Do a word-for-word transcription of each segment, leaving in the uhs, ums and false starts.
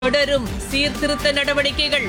தொடரும் சீர்திருத்த நடவடிக்கைகள்.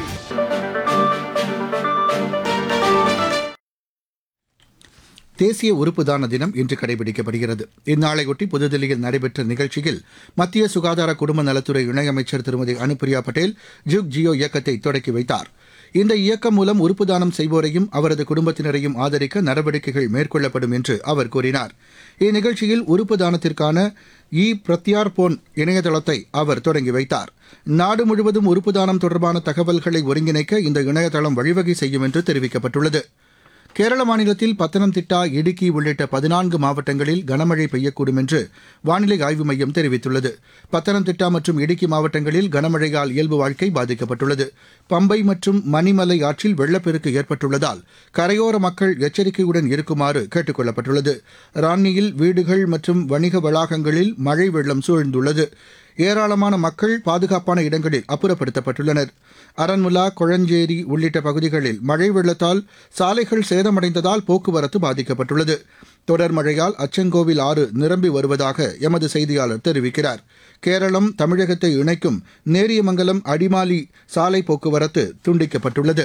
தேசிய உறுப்பு தான தினம் இன்று கடைபிடிக்கப்படுகிறது. இந்நாளையொட்டி புதுதில்லியில் நடைபெற்ற நிகழ்ச்சியில் மத்திய சுகாதார குடும்ப நலத்துறை இணையமைச்சர் திருமதி அனுப்பிரியா பட்டேல் ஜுக் ஜியோ இயக்கத்தை தொடக்கி வைத்தார். இந்த இயக்கம் மூலம் உறுப்பு தானம் செய்வோரையும் அவரது குடும்பத்தினரையும் ஆதரிக்க நடவடிக்கைகள் மேற்கொள்ளப்படும் என்று அவர் கூறினார். இந்நிகழ்ச்சியில் உறுப்பு தானத்திற்கான இ பிரத்யார்போன் இணையதளத்தை அவர் தொடங்கி வைத்தார். நாடு முழுவதும் உறுப்பு தானம் தொடர்பான தகவல்களை ஒருங்கிணைக்க இந்த இணையதளம் வழிவகை செய்யும் என்று தெரிவிக்கப்பட்டுள்ளது. கேரள மாநிலத்தில் பத்தனம்திட்டா, இடுக்கி உள்ளிட்ட பதினான்கு மாவட்டங்களில் கனமழை பெய்யக்கூடும் என்று வானிலை ஆய்வு மையம் தெரிவித்துள்ளது. பத்தனம்திட்டா மற்றும் இடுக்கி மாவட்டங்களில் கனமழையால் இயல்பு வாழ்க்கை பாதிக்கப்பட்டுள்ளது. பம்பை மற்றும் மணிமலை ஆற்றில் வெள்ளப்பெருக்கு ஏற்பட்டுள்ளதால் கரையோர மக்கள் எச்சரிக்கையுடன் இருக்குமாறு கேட்டுக் கொள்ளப்பட்டுள்ளது. ரான்னியில் வீடுகள் மற்றும் வணிக வளாகங்களில் மழை வெள்ளம் சூழ்ந்துள்ளது. ஏராளமான மக்கள் பாதுகாப்பான இடங்களில் அப்புறப்படுத்தப்பட்டுள்ளனர். அரண்முலா, கொழஞ்சேரி உள்ளிட்ட பகுதிகளில் மழை வெள்ளத்தால் சாலைகள் சேதமடைந்ததால் போக்குவரத்து பாதிக்கப்பட்டுள்ளது. தொடர் மழையால் அச்சங்கோவில் ஆறு நிரம்பி வருவதாக எமது செய்தியாளர் தெரிவிக்கிறார். கேரளம் தமிழகத்தை இணைக்கும் நேரியமங்கலம் அடிமாலி சாலை போக்குவரத்து துண்டிக்கப்பட்டுள்ளது.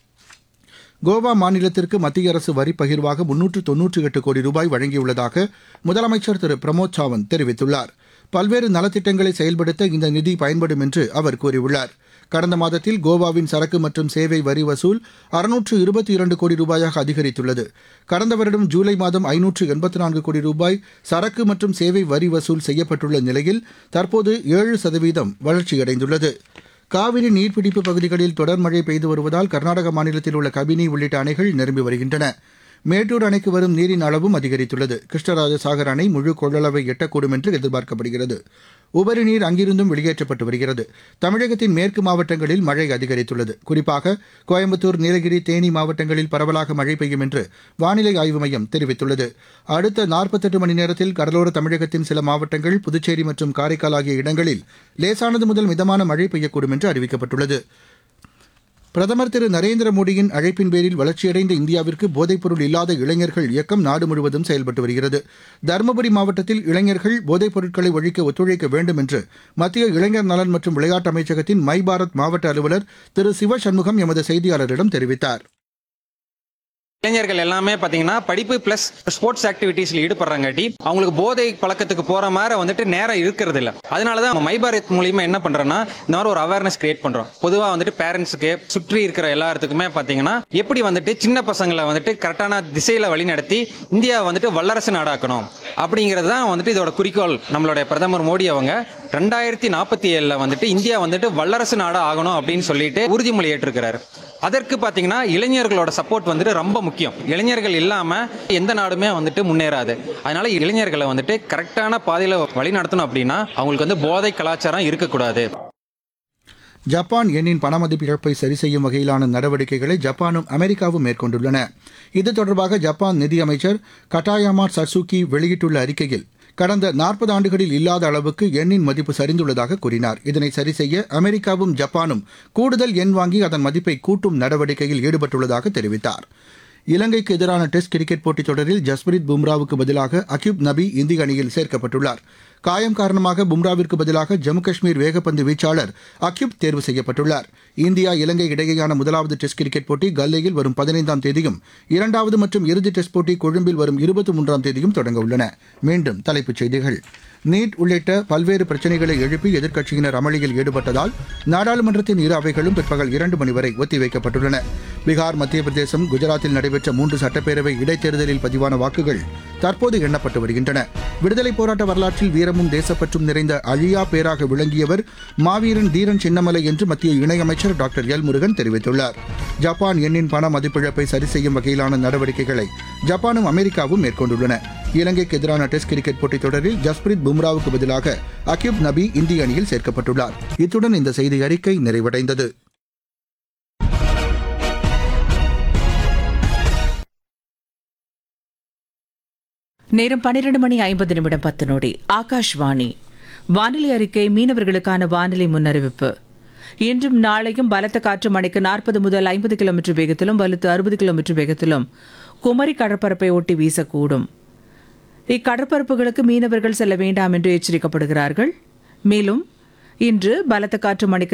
கோவா மாநிலத்திற்கு மத்திய அரசு வரி பகிர்வாக முன்னூற்று தொன்னூற்றி எட்டு கோடி ரூபாய் வழங்கியுள்ளதாக முதலமைச்சர் திரு பிரமோத் சாவந்த் தெரிவித்துள்ளார். பல்வேறு நலத்திட்டங்களை செயல்படுத்த இந்த நிதி பயன்படும் என்று அவர் கூறியுள்ளார். கடந்த மாதத்தில் கோவாவின் சரக்கு மற்றும் சேவை வரி வசூல் அறுநூற்று இருபத்தி இரண்டு கோடி ரூபாயாக அதிகரித்துள்ளது. கடந்த வருடம் ஜூலை மாதம் ஐநூற்று எண்பத்தி நான்கு கோடி ரூபாய் சரக்கு மற்றும் சேவை வரி வசூல் செய்யப்பட்டுள்ள நிலையில் தற்போது ஏழு சதவீதம் வளர்ச்சியடைந்துள்ளது. காவிரி நீர்பிடிப்பு பகுதிகளில் தொடர் மழை பெய்து வருவதால் கர்நாடக மாநிலத்தில் உள்ள கபினி உள்ளிட்ட அணைகள் நிரம்பி வருகின்றன. மேட்டூர் அணைக்கு வரும் நீரின் அளவும் அதிகரித்துள்ளது. கிருஷ்ணராஜசாகர் அணை முழு கொள்ளளவை எட்டக்கூடும் என்று எதிர்பார்க்கப்படுகிறது. உபரி நீர் அங்கிருந்தும் வெளியேற்றப்பட்டு வருகிறது. தமிழகத்தின் மேற்கு மாவட்டங்களில் மழை அதிகரித்துள்ளது. குறிப்பாக கோயம்புத்தூர், நீலகிரி, தேனி மாவட்டங்களில் பரவலாக மழை பெய்யும் என்று வானிலை ஆய்வு மையம் தெரிவித்துள்ளது. அடுத்த நாற்பத்தெட்டு மணி நேரத்தில் கடலோர தமிழகத்தின் சில மாவட்டங்கள், புதுச்சேரி மற்றும் காரைக்கால் ஆகிய இடங்களில் லேசானது முதல் மிதமான மழை பெய்யக்கூடும் என்று அறிவிக்கப்பட்டுள்ளது. பிரதமர் திரு நரேந்திர மோடியின் அழைப்பின் பேரில் வளர்ச்சியடைந்த இந்தியாவிற்கு போதைப்பொருள் இல்லாத இளைஞர்கள் இயக்கம் நாடு முழுவதும் செயல்பட்டு வருகிறது. தருமபுரி மாவட்டத்தில் இளைஞர்கள் போதைப் பொருட்களை ஒழிக்க ஒத்துழைக்க வேண்டும் என்று மத்திய இளைஞர் நலன் மற்றும் விளையாட்டு அமைச்சகத்தின் மை பாரத் மாவட்ட அலுவலர் திரு சிவ சண்முகம் எமது செய்தியாளரிடம் தெரிவித்தார். இளைஞர்கள் எல்லாமே பாத்தீங்கன்னா படிப்பு பிளஸ் ஸ்போர்ட்ஸ் ஆக்டிவிட்டீஸ்ல ஈடுபடுறாங்காட்டி அவங்களுக்கு போதை பழக்கத்துக்கு போற மாதிரி வந்துட்டு நேரம் இருக்கிறது இல்ல. அதனாலதான் மை பாரத் மூலியமா என்ன பண்றோம்னா இந்த மாதிரி ஒரு அவேர்னஸ் கிரியேட் பண்றோம். பொதுவா வந்துட்டு பேரண்ட்ஸுக்கு சுற்றி இருக்கிற எல்லாத்துக்குமே பாத்தீங்கன்னா எப்படி வந்துட்டு சின்ன பசங்களை வந்துட்டு கரெக்டான திசையில வழி நடத்தி இந்தியா வந்துட்டு வல்லரசு நாடாக்கணும் அப்படிங்கிறது தான் வந்துட்டு இதோட குறிக்கோள். நம்மளுடைய பிரதமர் மோடி அவங்க ரெண்டாயிரத்தி நாற்பத்தி ஏழுல வந்துட்டு இந்தியா வந்துட்டு வல்லரசு நாடா ஆகணும் அப்படின்னு சொல்லிட்டு உறுதிமொழி ஏற்றிருக்கிறாரு. அதற்கு பாத்தீங்கன்னா இளைஞர்களோட சப்போர்ட் வந்துட்டு ரொம்ப முக்கியம். இளைஞர்கள் இல்லாம எந்த நாடுமே வந்துட்டு முன்னேறாது. அதனால இளைஞர்களை வந்துட்டு கரெக்டான பாதையில வழி நடத்தணும் அப்படின்னா அவங்களுக்கு வந்து போதை கலாச்சாரம் இருக்கக்கூடாது. ஜப்பான் எண்ணின் பணமதிப்பு இழப்பை சரி செய்யும் வகையிலான நடவடிக்கைகளை ஜப்பானும் அமெரிக்காவும் மேற்கொண்டுள்ளன. இது தொடர்பாக ஜப்பான் நிதியமைச்சர் கட்டாயாமா சட்சுகி வெளியிட்டுள்ள அறிக்கையில் கடந்த நாற்பது ஆண்டுகளில் இல்லாத அளவுக்கு எண்ணின் மதிப்பு சரிந்துள்ளதாக கூறினார். இதனை சரி செய்ய அமெரிக்காவும் ஜப்பானும் கூடுதல் எண் வாங்கி அதன் மதிப்பை கூட்டும் நடவடிக்கையில் ஈடுபட்டுள்ளதாக தெரிவித்தார். இலங்கைக்கு எதிரான டெஸ்ட் கிரிக்கெட் போட்டித் தொடரில் ஜஸ்பிரித் பும்ராவுக்கு பதிலாக அக்யூப் நபி இந்திய அணியில் சேர்க்கப்பட்டுள்ளார். காயம் காரணமாக பும்ராவிற்கு பதிலாக ஜம்மு காஷ்மீர் வேகப்பந்து வீச்சாளர் அக்யூப் தேர்வு செய்யப்பட்டுள்ளார். இந்தியா இலங்கை இடையேயான முதலாவது டெஸ்ட் கிரிக்கெட் போட்டி கல்லேயில் வரும் பதினைந்தாம் தேதியும் இரண்டாவது மற்றும் இறுதி டெஸ்ட் போட்டி கொழும்பில் வரும் இருபத்தி மூன்றாம் தேதியும் தொடங்க உள்ளன. மீண்டும் தலைப்புச் செய்திகள். நீட் உள்ளிட்ட பல்வேறு பிரச்சினைகளை எழுப்பி எதிர்க்கட்சியினர் அமளியில் ஈடுபட்டதால் நாடாளுமன்றத்தின் இரு அவைகளும் பிற்பகல் இரண்டு மணி வரை ஒத்திவைக்கப்பட்டுள்ளன. பீகார், மத்திய பிரதேசம், குஜராத்தில் நடைபெற்ற மூன்று சட்டப்பேரவை இடைத்தேர்தலில் பதிவான வாக்குகள் தற்போது எண்ணப்பட்டு வருகின்றன. விடுதலைப் போராட்ட வரலாற்றில் வீரமும் தேசப்பற்றும் நிறைந்த அழியா பேராக விளங்கியவர் மாவீரன் தீரன் சின்னமலை என்று மத்திய இணையமைச்சர் டாக்டர் எல் முருகன் தெரிவித்துள்ளார். ஜப்பான் எண்ணின் பண மதிப்பிழப்பை சரி செய்யும் வகையிலான நடவடிக்கைகளை ஜப்பானும் அமெரிக்காவும் மேற்கொண்டுள்ளன. இலங்கைக்கு எதிரான டெஸ்ட் கிரிக்கெட் போட்டித் தொடரில் ஜஸ்பிரித் பும்ராவுக்கு பதிலாக அக்யூப் நபி இந்திய அணியில் சேர்க்கப்பட்டுள்ளார். இத்துடன் இந்த செய்தி அறிக்கை நிறைவடைந்தது. நேரம் பன்னிரண்டு மணி ஐம்பது நிமிடம் பத்து நொடி. ஆகாஷ்வாணி வானிலை அறிக்கை. மீனவர்களுக்கான வானிலை முன்னறிவிப்பு. இன்றும் நாளையும் பலத்த காற்று மணிக்கு நாற்பது முதல் ஐம்பது கிலோமீட்டர் வேகத்திலும் வலுத்து அறுபது கிலோமீட்டர் வேகத்திலும் குமரி கடற்பரப்பை ஒட்டி வீசக்கூடும். இக்கடற்பரப்புகளுக்கு மீனவர்கள் செல்ல வேண்டாம் என்று எச்சரிக்கப்படுகிறார்கள். மேலும் இன்று பலத்த காற்று மணிக்கு